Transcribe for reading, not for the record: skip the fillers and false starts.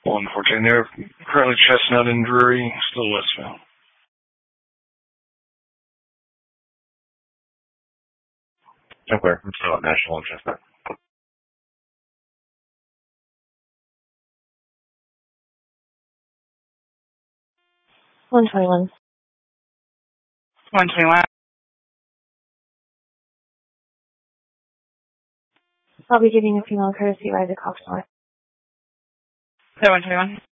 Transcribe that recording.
114. They're currently Chestnut and Drury, still westbound. Okay, I'm still at National and Chestnut. 121. 121. I'll be giving a female courtesy ride to Cox North. 121.